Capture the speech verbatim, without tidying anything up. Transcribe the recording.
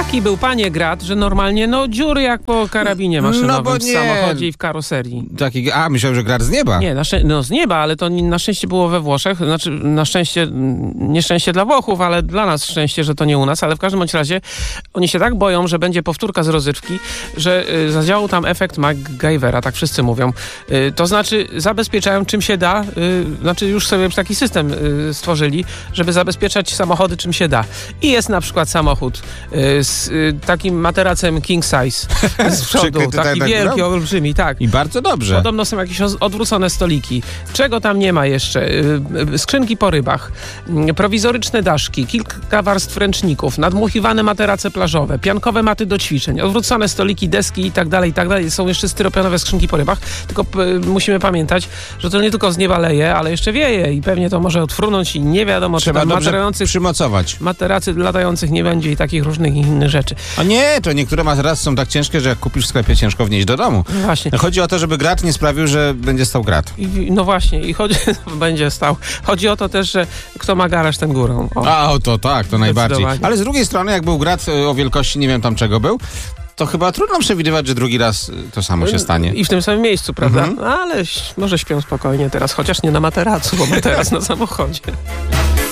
taki był, panie Grat, że normalnie no dziury jak po karabinie maszynowym No bo w nie. samochodzie i w karoserii. Taki, a, myślałem, że Grad z nieba. Nie, na szczę- no z nieba, ale to na szczęście było we Włoszech. Znaczy, na szczęście, nieszczęście dla Włochów, ale dla nas szczęście, że to nie u nas. Ale w każdym bądź razie oni się tak boją, że będzie powtórka z rozrywki, że y, zadziałał tam efekt MacGyvera, tak wszyscy mówią. Y, to znaczy zabezpieczają czym się da, y, znaczy już sobie taki system y, stworzyli, żeby zabezpieczać samochody czym się da. I jest na przykład samochód y, z y, takim materacem king size z przodu, Przykryty taki tak wielki, naprawdę? olbrzymi, tak. I bardzo dobrze. Podobno są jakieś odwrócone stoliki. Czego tam nie ma jeszcze? Yy, skrzynki po rybach, yy, prowizoryczne daszki, kilka warstw ręczników, nadmuchiwane materace plażowe, piankowe maty do ćwiczeń, odwrócone stoliki, deski i tak dalej, i tak dalej. Są jeszcze styropianowe skrzynki po rybach. Tylko yy, musimy pamiętać, że to nie tylko z nieba leje, ale jeszcze wieje i pewnie to może odfrunąć i nie wiadomo, Trzeba czy tam dobrze materiających, przymocować. materacy latających nie będzie i takich różnych innych rzeczy. A nie, to niektóre materace są tak ciężkie, że jak kupisz w sklepie, ciężko wnieść do domu. Właśnie. Chodzi o to, żeby Grat nie sprawił, że będzie stał Grat. I, no właśnie, i chodzi, będzie stał. Chodzi o to też, że kto ma garaż, ten górą. O. A, o to tak, to najbardziej. Zdecydowanie. Ale z drugiej strony, jak był Grat o wielkości, nie wiem tam czego był, to chyba trudno przewidywać, że drugi raz to samo się stanie. I w tym samym miejscu, prawda? Mhm. Ale ś- może śpią spokojnie teraz, chociaż nie na materacu, bo materac na samochodzie.